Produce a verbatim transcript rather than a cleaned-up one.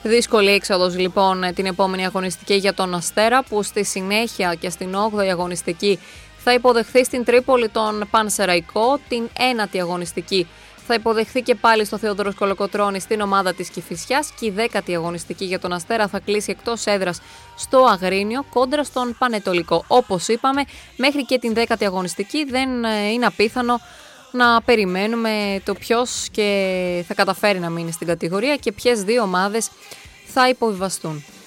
Δύσκολη έξοδος λοιπόν την επόμενη αγωνιστική για τον Αστέρα, που στη συνέχεια και στην όγδοη αγωνιστική θα υποδεχθεί στην Τρίπολη τον Πανσεραϊκό. Την ένατη αγωνιστική θα υποδεχθεί και πάλι στο Θεόδωρος Κολοκοτρώνη στην ομάδα της Κηφισιάς, και η δέκατη αγωνιστική για τον Αστέρα θα κλείσει εκτός έδρας στο Αγρίνιο κόντρα στον Πανετολικό. Όπως είπαμε, μέχρι και την δέκατη αγωνιστική δεν είναι απίθανο να περιμένουμε το ποιος και θα καταφέρει να μείνει στην κατηγορία και ποιες δύο ομάδες θα υποβιβαστούν.